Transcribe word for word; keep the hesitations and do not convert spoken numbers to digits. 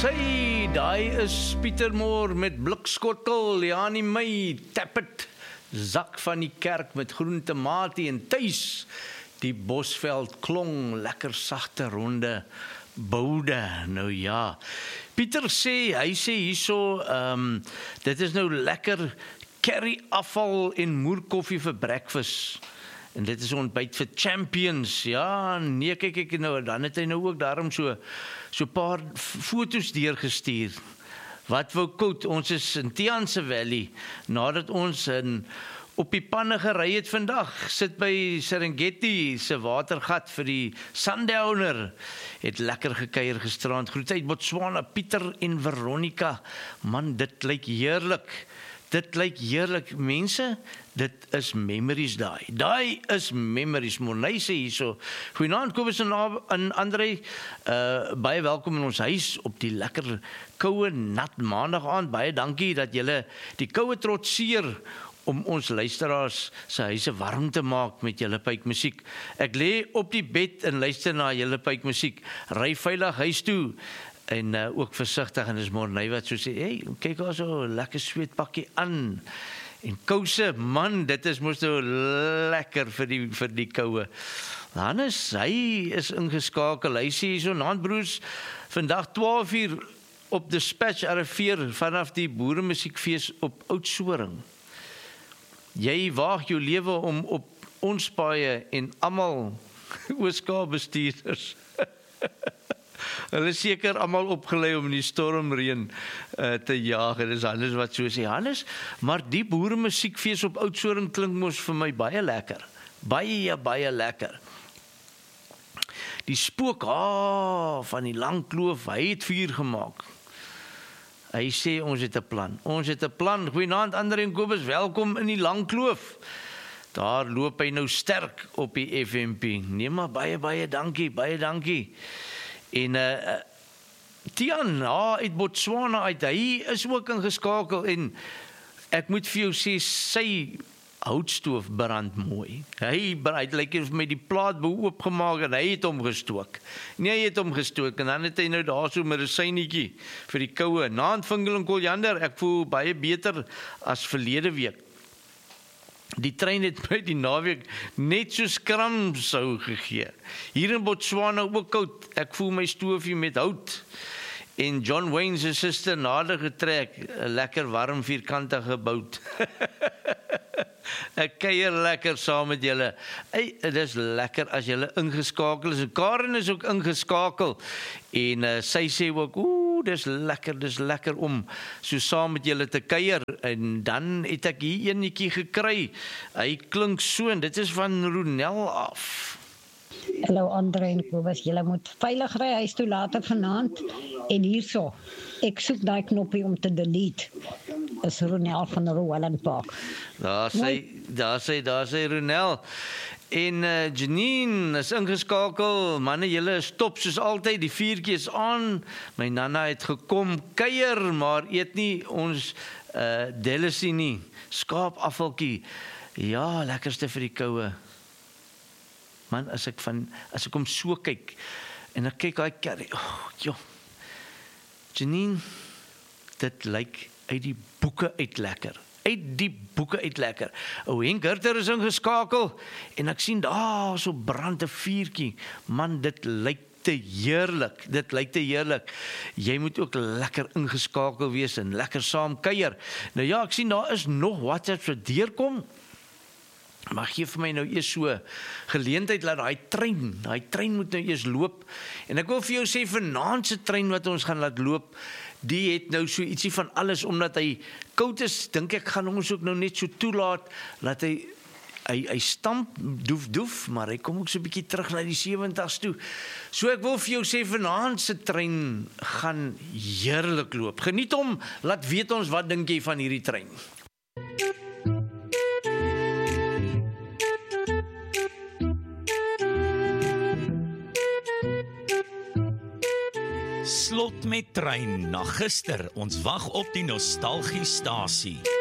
Sy, daai is Pieter Moore met blikskottel, Janie May, Tappet, zak van die kerk met groen tamatie en tuis. Die Bosveld klong, lekker sagte ronde boude. Nou ja, Pieter sê, hy sê hierso, um, dit is nou lekker curry afval en moerkoffie vir breakfast. En dit is ontbyt vir champions. Ja, nee, kyk ek nou, dan het hy nou ook daarom so so paar foto's deurgestuur. Wat wou koud, ons is in Tianse Valley, nadat ons in op die panne gery het vandag, sit by Serengeti se watergat vir die Sundowner, het lekker gekuier gisterand. Groet uit Botswana, Pieter en Veronica. Man, dit lyk heerlik. Dit lyk heerlik, mense, dit is memories daai. Daai is memories, Morney sê hierso. Goeienaand, Kobus en, en André, uh, baie welkom in ons huis op die lekker koue nat maandag aand. Baie dankie dat julle die koue trotseer om ons luisteraars se huise warm te maak met julle pypmusiek. Ek lê op die bed en luister na julle pypmusiek. Ry veilig huis toe. En uh, ook versigtig, en is Morney wat so sê, hey, kyk al so lekker sweetpakkie aan, en kouse, man, dit is mos nou lekker vir die, vir die koue. Hannes, hy is ingeskakel, hy sê so, Naandbroers, vandag twaalf uur op Dispatch arriveer vanaf die boeremusiekfees op Oudtshoorn. Jy waag jou lewe om op ons paaie en almal Oos-Kaap bestuurders. Hulle is seker almal opgelei om in die stormreën uh, te jaag. En dis Hannes wat so sê, Hannes, maar die boeremusiekfees op Oudtshoorn klink mos vir my baie lekker. Baie, baie lekker. Die spook ah, van die lang kloof, hy het vuur gemaak. Hy sê, ons het 'n plan. Ons het 'n plan. Goeienaand, André en Kobus, welkom in die lang kloof. Daar loop hy nou sterk op die F M P. Nee, maar baie, baie dankie, baie dankie. En uh, Tian, ah, uit Botswana uit, hy is ook ingeskakel en ek moet vir jou sê, sy houtstoof brand mooi. Hy brand, lyk like, met die plaat oopgemaak en hy het hom gestook. Nee, hy het hom gestook en dan het hy nou daar so medisynietjie vir die koue. Naandvingel en koljander, ek voel baie beter as verlede week. Die trein het by die naweek net so skram sou gegee. Hier in Botswana ook koud. Ek voel my stoofie met hout. En John Wayne se suster nader getrek, 'n lekker warm vierkantige bout. Ek kuier lekker saam met julle. Ey, dit is lekker as julle ingeskakel is. Karen is ook ingeskakel. En uh, sy sê ook, ooh, dis lekker, dis lekker om so saam met julle te kuier. En dan het ek hier eenetjie gekry. Hy klink so, en dit is van Ronel af. Hallo André en Kobus, julle moet veilig ry huis toe later vanaand. En hierso, ek soek daai knoppie om te delete. Is Ronel van Rowland Park. Daar sê, daar sê, daar sê Ronel. En uh, Janine is ingeskakel. Manne, julle is top soos altyd. Die vuurtjie is aan. My Nana het gekom kuier, maar eet nie ons uh, delisie nie. Skaapaffeltjie. Ja, lekkerste vir die koue. Man, as ek van as ek hom so kyk en ek kyk daai curry. Oh, joh. Janine, dit lyk uit die boeke uit lekker. Uit die boeke uit lekker. O, Henk Herter is ingeskakel en ek sien daar so brand 'n vuurtjie. Man, dit lyk te heerlik. Dit lyk te heerlik. Jy moet ook lekker ingeskakel wees en lekker saam kuier. Nou ja, ek sien daar is nog WhatsApp wat deurkom. Maar gee vir my nou eers so geleentheid dat daai trein, daai trein moet nou eers loop. En ek wil vir jou sê, vanaand se trein wat ons gaan laat loop, die het nou so ietsie van alles, omdat hy koud is, dink ek gaan ons ook nou net so toelaat, dat hy, hy, hy stamp, doef, doef, maar hy kom ook so 'n bietjie terug na die sewenties toe. So ek wil vir jou sê, vanaand se trein gaan heerlik loop. Geniet hom, laat weet ons wat dink jy van hierdie trein. Slot met trein na gister, ons wag op die nostalgiestasie.